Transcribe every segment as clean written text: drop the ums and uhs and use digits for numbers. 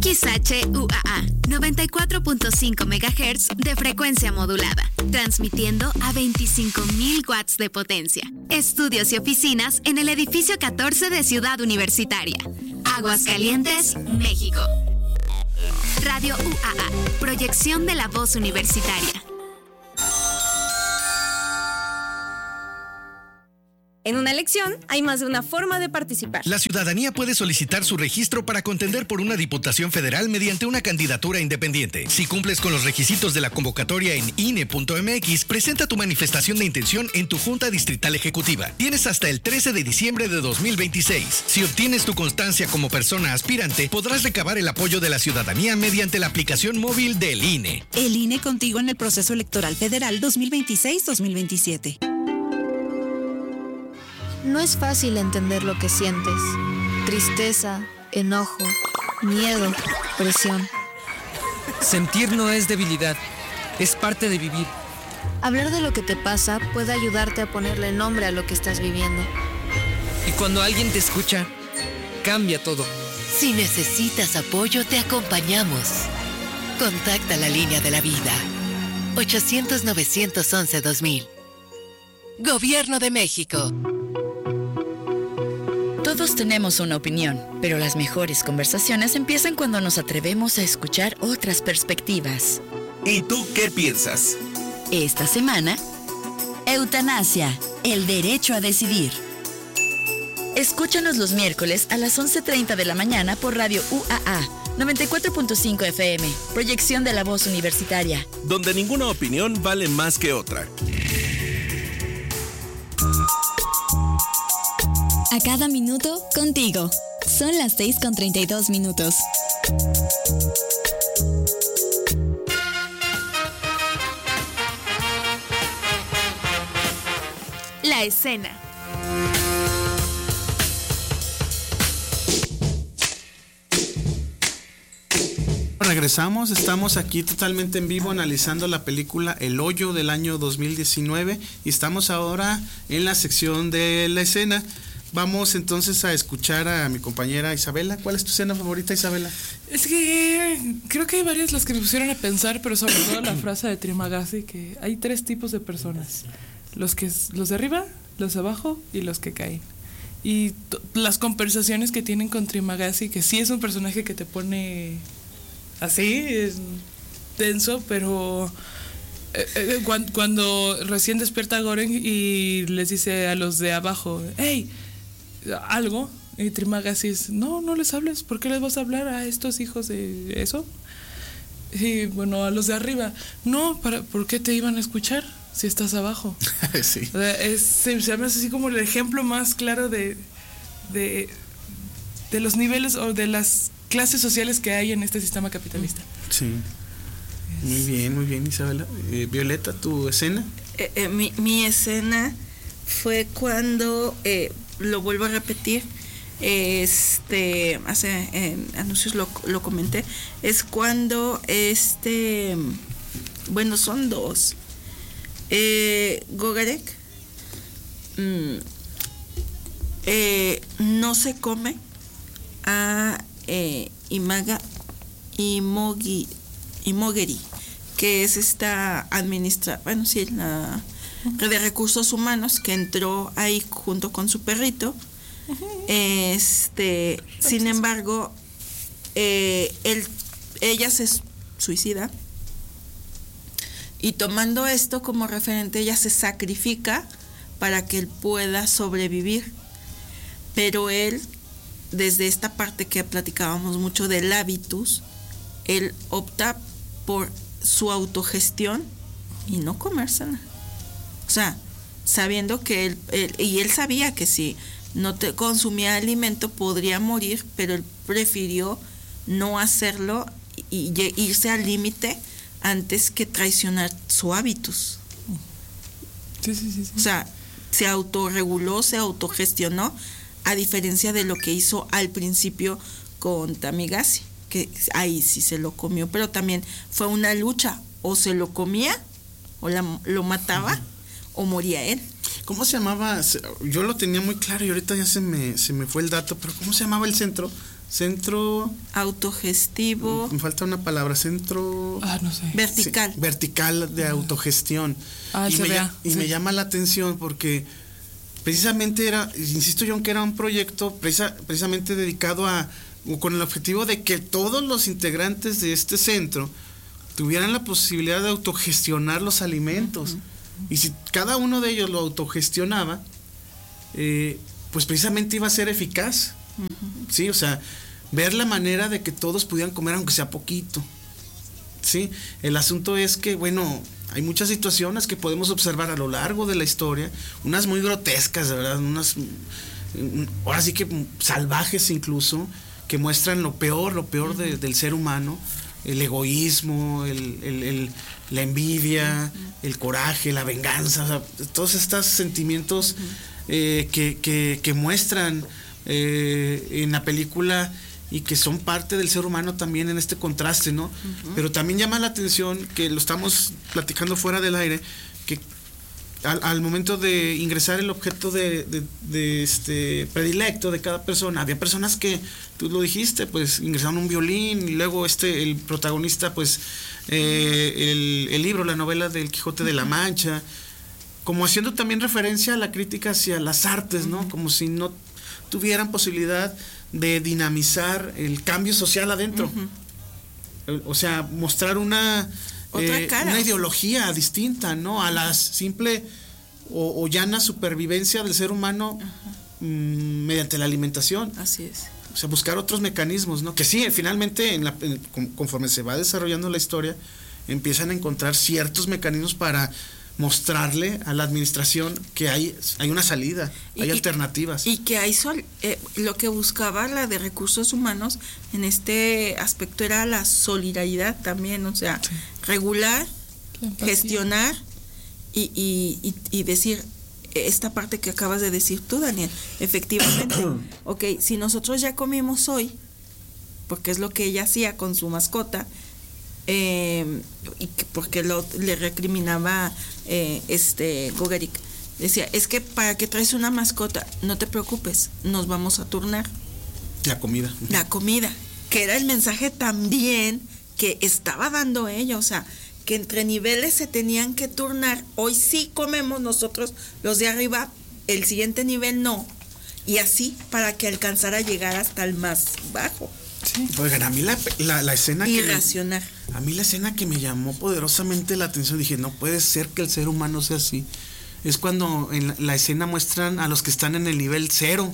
XHUAA 94.5 MHz de frecuencia modulada, transmitiendo a 25,000 watts de potencia. Estudios y oficinas en el edificio 14 de Ciudad Universitaria, Aguascalientes, México. Radio UAA, proyección de la voz universitaria. En una elección hay más de una forma de participar. La ciudadanía puede solicitar su registro para contender por una diputación federal mediante una candidatura independiente. Si cumples con los requisitos de la convocatoria en INE.mx, presenta tu manifestación de intención en tu Junta Distrital Ejecutiva. Tienes hasta el 13 de diciembre de 2026. Si obtienes tu constancia como persona aspirante, podrás recabar el apoyo de la ciudadanía mediante la aplicación móvil del INE. El INE contigo en el proceso electoral federal 2026-2027. No es fácil entender lo que sientes. Tristeza, enojo, miedo, presión. Sentir no es debilidad, es parte de vivir. Hablar de lo que te pasa puede ayudarte a ponerle nombre a lo que estás viviendo. Y cuando alguien te escucha, cambia todo. Si necesitas apoyo, te acompañamos. Contacta la línea de la vida. 800-911-2000. Gobierno de México. Todos tenemos una opinión, pero las mejores conversaciones empiezan cuando nos atrevemos a escuchar otras perspectivas. ¿Y tú qué piensas? Esta semana, eutanasia, el derecho a decidir. Escúchanos los miércoles a las 11:30 de la mañana por Radio UAA 94.5 FM, proyección de la voz universitaria. Donde ninguna opinión vale más que otra. A cada minuto, contigo. Son las 6:32. La escena. Regresamos, estamos aquí totalmente en vivo analizando la película El Hoyo del año 2019 y estamos ahora en la sección de la escena. Vamos entonces a escuchar a mi compañera Isabela. ¿Cuál es tu escena favorita, Isabela? Es que creo que hay varias las que me pusieron a pensar, pero sobre todo la frase de Trimagasi, que hay 3 tipos de personas: los de arriba, los de abajo y los que caen. Y las conversaciones que tienen con Trimagasi, que sí es un personaje que te pone así, es denso, pero cuando recién despierta Goren y les dice a los de abajo, hey, algo, y Trimagasi es, no les hables, ¿por qué les vas a hablar a estos hijos de eso? Y bueno, a los de arriba, no, ¿por qué te iban a escuchar si estás abajo? Sí. O sea, se me hace así como el ejemplo más claro de los niveles o de las clases sociales que hay en este sistema capitalista. Sí. Muy bien, Isabela. Violeta, ¿tu escena? Mi escena fue cuando, lo vuelvo a repetir, hace anuncios lo comenté, es cuando bueno, son 2. Gogarek no se come a Imaga Imogiri, que es esta la red de recursos humanos que entró ahí junto con su perrito. Sin embargo, ella se suicida y tomando esto como referente, ella se sacrifica para que él pueda sobrevivir, pero él, desde esta parte que platicábamos mucho del hábitus, él opta por su autogestión y no comérsela. O sea, sabiendo que él sabía que si no consumía alimento podría morir, pero él prefirió no hacerlo y irse al límite antes que traicionar su hábitus. Sí. O sea, se autorreguló, se autogestionó, a diferencia de lo que hizo al principio con Tamigasi, que ahí sí se lo comió, pero también fue una lucha, o se lo comía, o lo mataba, o moría él. ¿Cómo se llamaba? Yo lo tenía muy claro y ahorita ya se me fue el dato, pero ¿cómo se llamaba el centro centro autogestivo. Me falta una palabra, centro no sé. Vertical. Sí, vertical de autogestión. Y me llama la atención porque precisamente insisto yo, que era un proyecto precisamente dedicado con el objetivo de que todos los integrantes de este centro tuvieran la posibilidad de autogestionar los alimentos. Y si cada uno de ellos lo autogestionaba, pues precisamente iba a ser eficaz. Sí, o sea, ver la manera de que todos pudieran comer aunque sea poquito. Sí, el asunto es que, bueno, hay muchas situaciones que podemos observar a lo largo de la historia, unas muy grotescas, de verdad, unas ahora sí que salvajes incluso, que muestran lo peor del ser humano, el egoísmo, la envidia, el coraje, la venganza, o sea, todos estos sentimientos que muestran en la película y que son parte del ser humano también en este contraste, ¿no? Pero también llama la atención, que lo estamos platicando fuera del aire, que al momento de ingresar el objeto de predilecto de cada persona, había personas que, tú lo dijiste, pues ingresaron un violín, y luego el protagonista, pues el libro, la novela del Quijote de la Mancha, como haciendo también referencia a la crítica hacia las artes, ¿no? Como si no tuvieran posibilidad de dinamizar el cambio social adentro. O sea, mostrar una ideología distinta, ¿no? A la simple o llana supervivencia del ser humano mediante la alimentación. Así es. O sea, buscar otros mecanismos, ¿no? Que sí, finalmente, conforme se va desarrollando la historia, empiezan a encontrar ciertos mecanismos para mostrarle a la administración que hay una salida, hay alternativas. Y que hay lo que buscaba la de recursos humanos en este aspecto era la solidaridad también, o sea, regular, gestionar y decir esta parte que acabas de decir tú, Daniel, efectivamente, ok, si nosotros ya comimos hoy, porque es lo que ella hacía con su mascota, y porque le recriminaba Gogeric, decía, es que para que traes una mascota, no te preocupes, nos vamos a turnar la comida, que era el mensaje también que estaba dando ella, o sea, que entre niveles se tenían que turnar. Hoy sí comemos nosotros los de arriba, el siguiente nivel no, y así para que alcanzara a llegar hasta el más bajo. Sí. Oigan, a mí la escena irracional. A mí la escena que me llamó poderosamente la atención, dije, no puede ser que el ser humano sea así. Es cuando en la escena muestran a los que están en el nivel 0.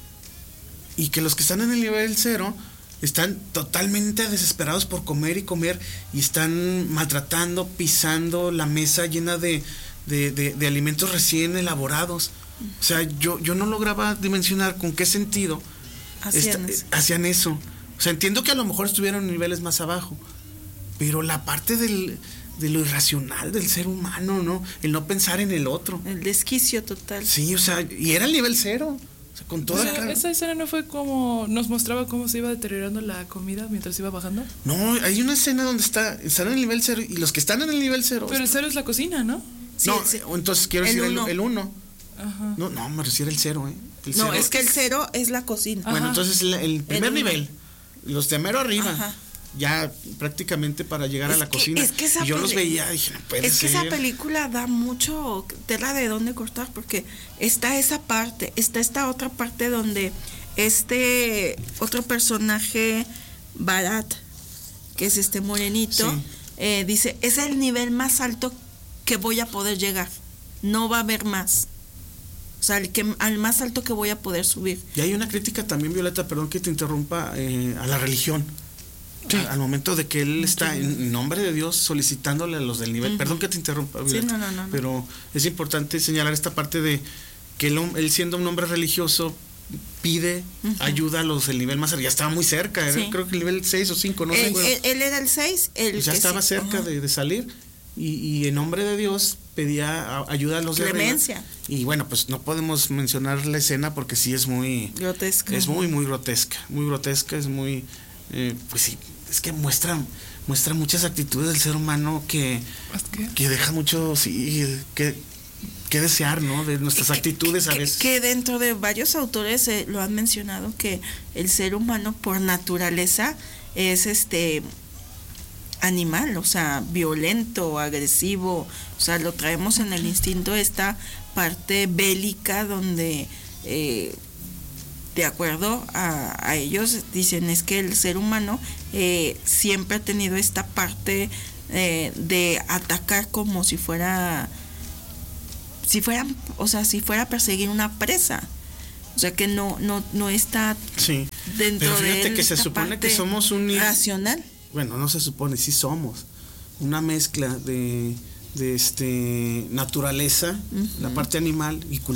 Y que los que están en el nivel 0 están totalmente desesperados por comer y comer, y están maltratando, pisando la mesa llena de alimentos recién elaborados. O sea, yo no lograba dimensionar con qué sentido hacían eso. O sea, entiendo que a lo mejor estuvieron en niveles más abajo, pero la parte de lo irracional del ser humano, ¿no? El no pensar en el otro. El desquicio total. Sí, o sea, y era el nivel 0. O sea, con toda esa escena no fue como nos mostraba cómo se iba deteriorando la comida mientras iba bajando. No, hay una escena donde están en el nivel 0 y los que están en el nivel 0. Pero el 0 es la cocina, ¿no? Sí, no, entonces quiero decir el 1. Ajá. No, me refiero al 0, No, es que el 0 es la cocina. Bueno, ajá. Entonces el primer nivel, los de mero arriba, ajá, ya prácticamente para llegar a la cocina. Es que y yo los veía y dije, no puede ser. Es que esa película da mucho tela de dónde cortar, porque está esa parte, está esta otra parte donde otro personaje, Barat, que es este morenito, sí, dice, es el nivel más alto que voy a poder llegar, no va a haber más. O sea, al más alto que voy a poder subir. Y hay una crítica también, Violeta, perdón que te interrumpa, a la religión. Sí. Al momento de que él está en nombre de Dios solicitándole a los del nivel. Perdón que te interrumpa, Violeta, sí, no. Pero es importante señalar esta parte de que él siendo un hombre religioso pide ayuda a los del nivel más arriba. Ya estaba muy cerca, sí, creo que el nivel 6 o 5, no sé. Él era el 6. Ya estaba cerca de salir. Y en nombre de Dios pedía ayuda a los de clemencia. Y bueno, pues no podemos mencionar la escena porque sí es muy grotesca. Es muy grotesca, es muy pues sí, es que muestra muchas actitudes del ser humano que deja mucho, sí, que qué desear, ¿no? De nuestras actitudes a veces. Que dentro de varios autores lo han mencionado, que el ser humano por naturaleza es animal, o sea, violento, agresivo, o sea, lo traemos en el instinto, esta parte bélica donde de acuerdo a ellos dicen es que el ser humano siempre ha tenido esta parte de atacar como si fuera a perseguir una presa, o sea que no está dentro pero fíjate de que se supone que somos un racional. Bueno, no se supone, sí somos una mezcla de naturaleza, la parte animal y cultural.